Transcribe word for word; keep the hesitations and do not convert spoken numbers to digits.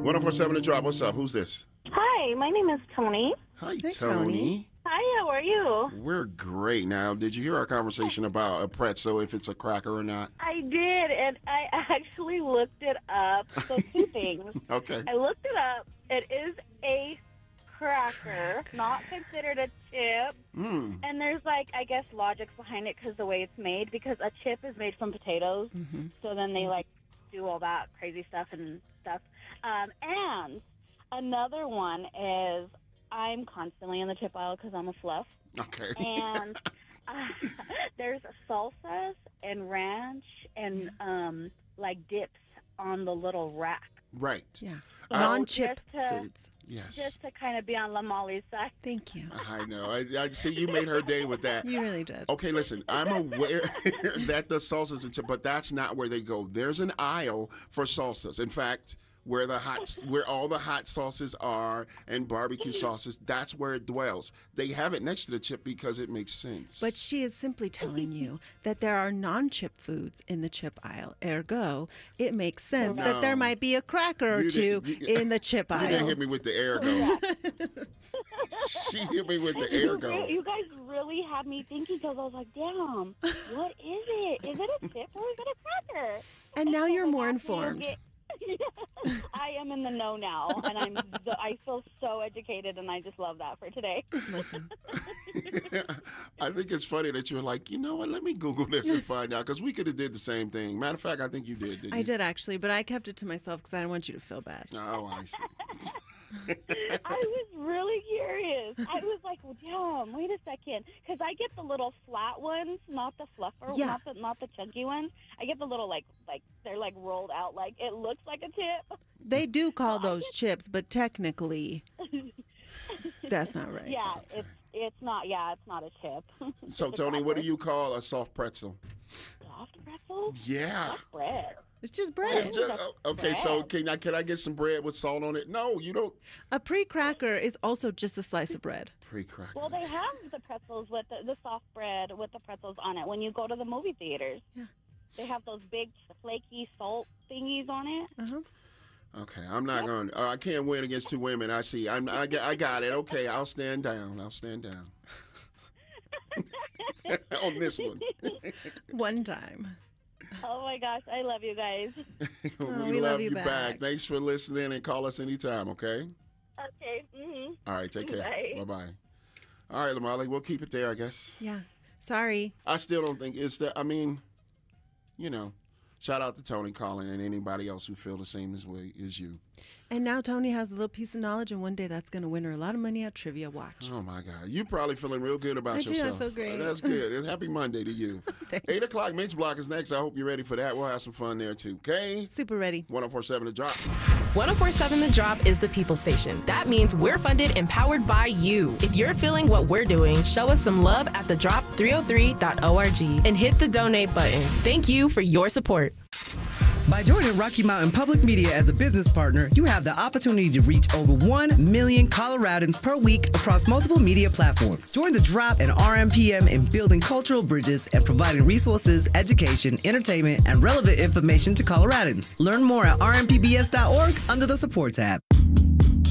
one oh four seven The Drop. What's up? Who's this? Hi, my name is Tony. Hi, Hi, Tony. Tony. Hi, how are you? We're great. Now, did you hear our conversation about a pretzel, if it's a cracker or not? I did, and I actually looked it up. So two things. Okay. I looked it up. It is a cracker, not considered a chip. Mm. And there's, like, I guess, logics behind it because the way it's made. Because a chip is made from potatoes. Mm-hmm. So then they, like, do all that crazy stuff and stuff. Um, and another one is I'm constantly in the chip aisle because I'm a fluff. Okay. And uh, there's salsas and ranch and, um, like, dips on the little rack. Right. Yeah. Uh, Non-chip just to- foods. Yes. Just to kind of be on La Molly's side. Thank you. I know. I, I see you made her day with that. You really did. Okay, listen, I'm aware that the salsas and chip, but that's not where they go. There's an aisle for salsas. In fact, where the hot, where all the hot sauces are and barbecue sauces, that's where it dwells. They have it next to the chip because it makes sense. But she is simply telling you that there are non-chip foods in the chip aisle. Ergo, it makes sense No. that there might be a cracker or You two didn't- you- in the chip you aisle. didn't hit me with the ergo. She hit me with the You, ergo. you guys really had me thinking because I was like, damn, what is it? Is it a chip or is it a cracker? And now you're So more that's when you informed. get- I am in the know now, and I'm I feel so educated, and I just love that for today. Listen, I think it's funny that you're like, you know what? Let me Google this and find out because we could have did the same thing. Matter of fact, I think you did. Didn't I you? did actually, but I kept it to myself because I didn't want you to feel bad. Oh, I see. I was really curious. I was like, well, damn, wait a second, because I get the little flat ones, not the fluffer, Yeah. not the not the chunky ones. I get the little like like they're like rolled out, like it looks like a chip. They do call those chips, but technically, that's not right. Yeah, it's it's not. Yeah, it's not a chip. So, It's a Tony, what do cracker. you call a soft pretzel? Soft pretzel? Yeah. That's bread. It's just bread. It's just, that's okay, so bread. can I, can I get some bread with salt on it? No, you don't. A pre-cracker is also just a slice of bread. Pre-cracker. Well, they have the pretzels with the, the soft bread with the pretzels on it when you go to the movie theaters. Yeah. They have those big flaky salt thingies on it. Uh-huh. Okay, I'm not going to. Uh, I can't win against two women. I see. I'm, I, get- I got it. Okay, I'll stand down. I'll stand down. On this one. One time. Oh my gosh, I love you guys. we, Oh, we love, love you you back. back. Thanks for listening and call us anytime, okay? Okay. Mm-hmm. All right, take care. Bye. Bye-bye. All right, Lamali, we'll keep it there, I guess. Yeah. Sorry. I still don't think it's that. I mean, you know, shout out to Tony calling and anybody else who feel the same as way as you. And now Tony has a little piece of knowledge, and one day that's going to win her a lot of money at Trivia Watch. Oh my God, you probably feeling real good about I do, I yourself. feel great. That's good. It's happy Monday to you. Thanks. Eight o'clock Mix Block is next. I hope you're ready for that. We'll have some fun there too. Okay. Super ready. one oh four seven The Drop. one oh four seven The Drop is the people station. That means we're funded and powered by you. If you're feeling what we're doing, show us some love at the drop three oh three dot org and hit the donate button. Thank you for your support. By joining Rocky Mountain Public Media as a business partner, you have the opportunity to reach over one million Coloradans per week across multiple media platforms. Join the Drop and R M P M in building cultural bridges and providing resources, education, entertainment, and relevant information to Coloradans. Learn more at r m p b s dot org under the support tab.